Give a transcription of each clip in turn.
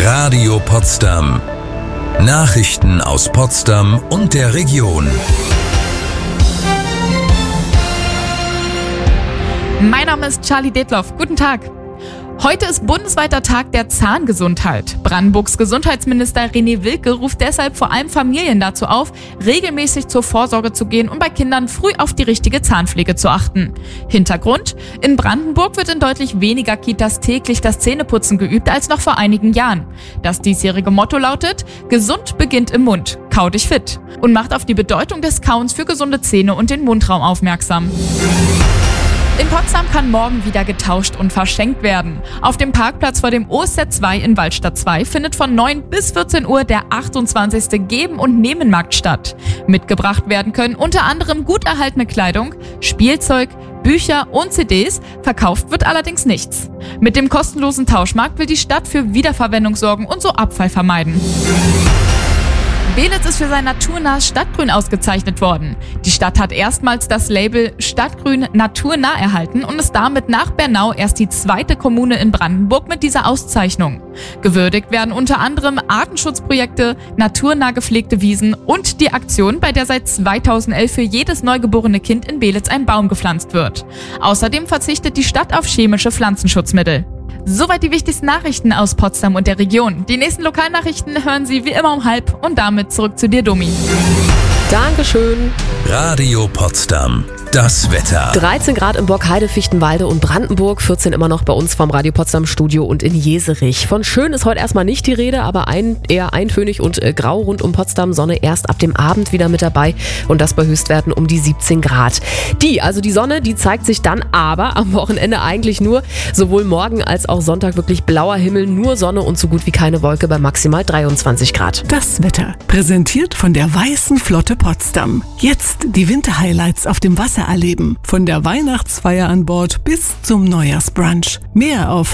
Radio Potsdam. Nachrichten aus Potsdam und der Region. Mein Name ist Charlie Detloff. Guten Tag. Heute ist bundesweiter Tag der Zahngesundheit. Brandenburgs Gesundheitsminister René Wilke ruft deshalb vor allem Familien dazu auf, regelmäßig zur Vorsorge zu gehen und bei Kindern früh auf die richtige Zahnpflege zu achten. Hintergrund: In Brandenburg wird in deutlich weniger Kitas täglich das Zähneputzen geübt als noch vor einigen Jahren. Das diesjährige Motto lautet: Gesund beginnt im Mund, kau dich fit, und macht auf die Bedeutung des Kauens für gesunde Zähne und den Mundraum aufmerksam. In Potsdam kann morgen wieder getauscht und verschenkt werden. Auf dem Parkplatz vor dem OSZ 2 in Waldstadt 2 findet von 9 bis 14 Uhr der 28. Geben- und Nehmen-Markt statt. Mitgebracht werden können unter anderem gut erhaltene Kleidung, Spielzeug, Bücher und CDs, verkauft wird allerdings nichts. Mit dem kostenlosen Tauschmarkt will die Stadt für Wiederverwendung sorgen und so Abfall vermeiden. Beelitz ist für sein naturnahes Stadtgrün ausgezeichnet worden. Die Stadt hat erstmals das Label Stadtgrün naturnah erhalten und ist damit nach Bernau erst die zweite Kommune in Brandenburg mit dieser Auszeichnung. Gewürdigt werden unter anderem Artenschutzprojekte, naturnah gepflegte Wiesen und die Aktion, bei der seit 2011 für jedes neugeborene Kind in Beelitz ein Baum gepflanzt wird. Außerdem verzichtet die Stadt auf chemische Pflanzenschutzmittel. Soweit die wichtigsten Nachrichten aus Potsdam und der Region. Die nächsten Lokalnachrichten hören Sie wie immer um 12:30 und damit zurück zu dir, Domi. Dankeschön. Radio Potsdam. Das Wetter. 13 Grad in Borkheide, Fichtenwalde und Brandenburg, 14 immer noch bei uns vom Radio Potsdam Studio und in Jeserich. Von schön ist heute erstmal nicht die Rede, aber eher eintönig und grau rund um Potsdam. Sonne erst ab dem Abend wieder mit dabei und das bei Höchstwerten um die 17 Grad. Die Sonne, die zeigt sich dann aber am Wochenende eigentlich nur, sowohl morgen als auch Sonntag wirklich blauer Himmel, nur Sonne und so gut wie keine Wolke bei maximal 23 Grad. Das Wetter, präsentiert von der Weißen Flotte Potsdam. Jetzt die Winterhighlights auf dem Wasser erleben. Von der Weihnachtsfeier an Bord bis zum Neujahrsbrunch. Mehr auf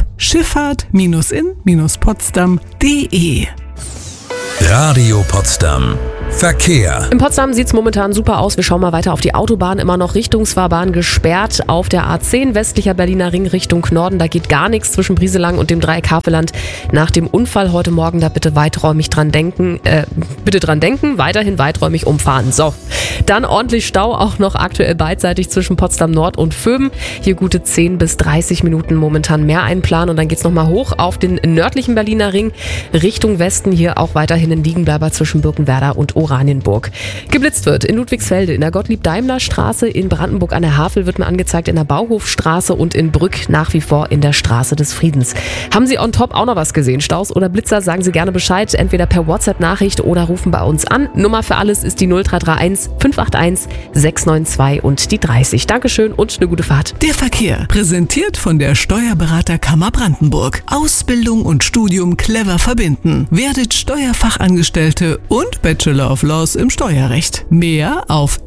Schifffahrt-in-potsdam.de. Radio Potsdam. Verkehr. In Potsdam sieht es momentan super aus. Wir schauen mal weiter auf die Autobahn. Immer noch Richtungsfahrbahn gesperrt auf der A10 westlicher Berliner Ring Richtung Norden. Da geht gar nichts zwischen Brieselang und dem Dreieck Havelland. Nach dem Unfall heute Morgen da bitte weiträumig dran denken. Weiterhin weiträumig umfahren. So, dann ordentlich Stau, auch noch aktuell beidseitig zwischen Potsdam Nord und Vöben. Hier gute 10 bis 30 Minuten momentan mehr einplanen. Und dann geht es nochmal hoch auf den nördlichen Berliner Ring Richtung Westen. Hier auch weiterhin ein Liegenbleiber zwischen Birkenwerder und Oranienburg. Geblitzt wird in Ludwigsfelde, in der Gottlieb-Daimler-Straße, in Brandenburg an der Havel wird mir angezeigt, in der Bauhofstraße und in Brück nach wie vor in der Straße des Friedens. Haben Sie on top auch noch was gesehen? Staus oder Blitzer? Sagen Sie gerne Bescheid, entweder per WhatsApp-Nachricht oder rufen bei uns an. Nummer für alles ist die 0331 581 692 und die 30. Dankeschön und eine gute Fahrt. Der Verkehr, präsentiert von der Steuerberaterkammer Brandenburg. Ausbildung und Studium clever verbinden. Werdet Steuerfachangestellte und Bachelor of Laws im Steuerrecht. Mehr auf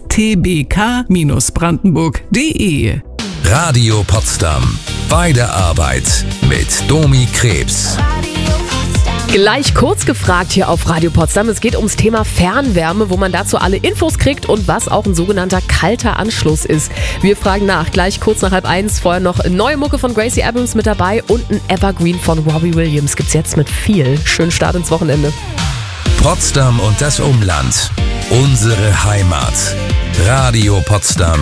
stbk-brandenburg.de. Radio Potsdam. Bei der Arbeit mit Domi Krebs. Gleich kurz gefragt hier auf Radio Potsdam. Es geht ums Thema Fernwärme, wo man dazu alle Infos kriegt und was auch ein sogenannter kalter Anschluss ist. Wir fragen nach, gleich kurz nach 12:30. Vorher noch neue Mucke von Gracie Abrams mit dabei und ein Evergreen von Robbie Williams. Gibt's jetzt mit viel. Schönen Start ins Wochenende. Potsdam und das Umland. Unsere Heimat. Radio Potsdam.